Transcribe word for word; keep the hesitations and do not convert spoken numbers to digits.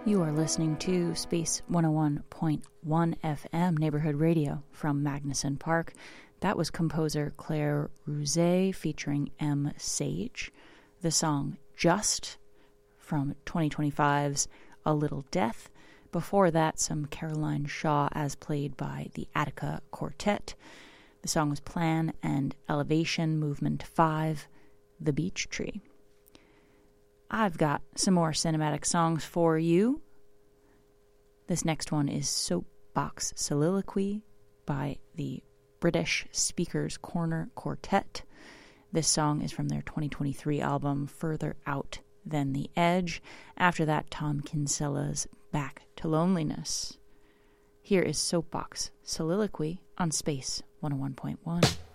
You are listening to Space one oh one point one F M Neighborhood Radio from Magnuson Park. That was composer Claire Rouzet featuring M. Sage. The song Just from twenty twenty-five's A Little Death. Before that, some Caroline Shaw as played by the Attica Quartet. The song was Plan and Elevation, Movement five, The Beech Tree. I've got some more cinematic songs for you. This next one is Soapbox Soliloquy by the British Speakers Corner Quartet. This song is from their twenty twenty-three album Further Out Than the Edge. After that, Tom Kinsella's Back to Loneliness. Here is Soapbox Soliloquy on Space one oh one point one.